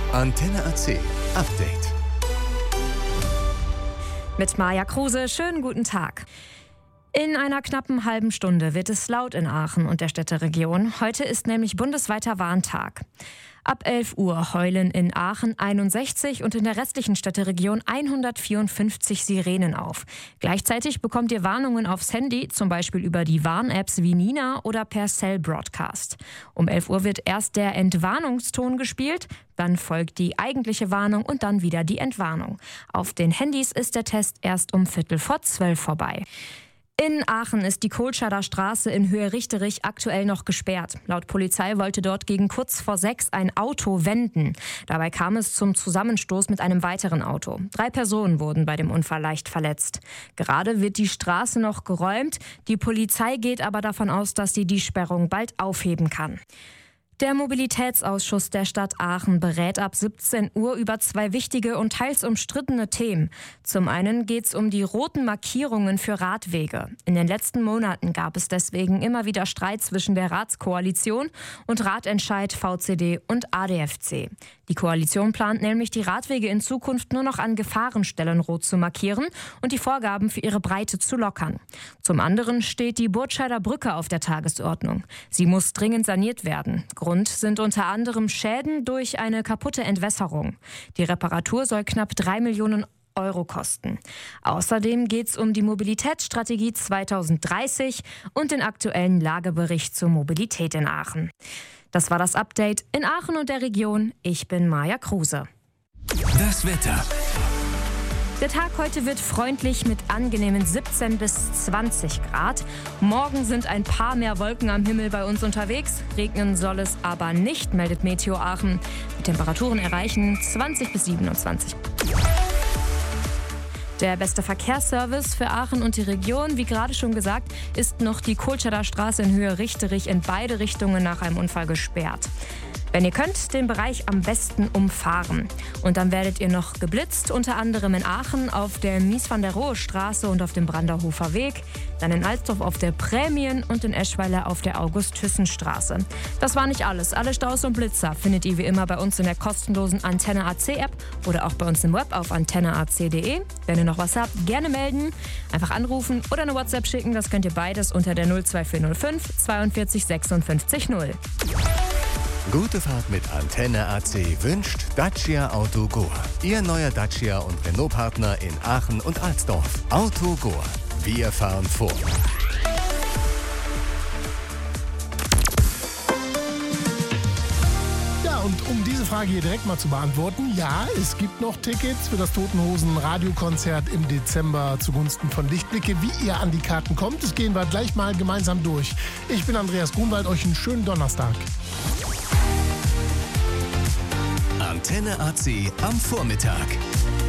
Antenne AC Update. Mit Maja Kruse, schönen guten Tag. In einer knappen halben Stunde wird es laut in Aachen und der Städteregion. Heute ist nämlich bundesweiter Warntag. Ab 11 Uhr heulen in Aachen 61 und in der restlichen Städteregion 154 Sirenen auf. Gleichzeitig bekommt ihr Warnungen aufs Handy, zum Beispiel über die Warn-Apps wie Nina oder per Cell Broadcast. Um 11 Uhr wird erst der Entwarnungston gespielt, dann folgt die eigentliche Warnung und dann wieder die Entwarnung. Auf den Handys ist der Test erst um 11:45 vorbei. In Aachen ist die Kohlschader Straße in Höhe Richterich aktuell noch gesperrt. Laut Polizei wollte dort gegen kurz vor 6 ein Auto wenden. Dabei kam es zum Zusammenstoß mit einem weiteren Auto. 3 Personen wurden bei dem Unfall leicht verletzt. Gerade wird die Straße noch geräumt. Die Polizei geht aber davon aus, dass sie die Sperrung bald aufheben kann. Der Mobilitätsausschuss der Stadt Aachen berät ab 17 Uhr über 2 wichtige und teils umstrittene Themen. Zum einen geht es um die roten Markierungen für Radwege. In den letzten Monaten gab es deswegen immer wieder Streit zwischen der Ratskoalition und Ratentscheid VCD und ADFC. Die Koalition plant nämlich, die Radwege in Zukunft nur noch an Gefahrenstellen rot zu markieren und die Vorgaben für ihre Breite zu lockern. Zum anderen steht die Burtscheider Brücke auf der Tagesordnung. Sie muss dringend saniert werden. Grund sind unter anderem Schäden durch eine kaputte Entwässerung. Die Reparatur soll knapp 3 Millionen Euro kosten. Außerdem geht es um die Mobilitätsstrategie 2030 und den aktuellen Lagebericht zur Mobilität in Aachen. Das war das Update in Aachen und der Region. Ich bin Maja Kruse. Das Wetter. Der Tag heute wird freundlich mit angenehmen 17 bis 20 Grad. Morgen sind ein paar mehr Wolken am Himmel bei uns unterwegs. Regnen soll es aber nicht, meldet Meteo Aachen. Die Temperaturen erreichen 20 bis 27. Der beste Verkehrsservice für Aachen und die Region, wie gerade schon gesagt, ist noch die Kohlschader Straße in Höhe Richterich in beide Richtungen nach einem Unfall gesperrt. Wenn ihr könnt, den Bereich am besten umfahren. Und dann werdet ihr noch geblitzt, unter anderem in Aachen auf der Mies-van-der-Rohe-Straße und auf dem Branderhofer Weg, dann in Alsdorf auf der Prämien und in Eschweiler auf der August-Thyssen-Straße. Das war nicht alles. Alle Staus und Blitzer findet ihr wie immer bei uns in der kostenlosen Antenne AC App oder auch bei uns im Web auf antenneac.de. Wenn ihr noch was habt, gerne melden, einfach anrufen oder eine WhatsApp schicken. Das könnt ihr beides unter der 02405 42 56 0. Gute Fahrt mit Antenne AC wünscht Dacia Auto Goa. Ihr neuer Dacia und Renault-Partner in Aachen und Alsdorf. Auto Goa. Wir fahren vor. Ja, und um diese Frage hier direkt mal zu beantworten, ja, es gibt noch Tickets für das Toten Hosen Radiokonzert im Dezember zugunsten von Lichtblicke. Wie ihr an die Karten kommt, das gehen wir gleich mal gemeinsam durch. Ich bin Andreas Grunwald, euch einen schönen Donnerstag. Antenne AC am Vormittag.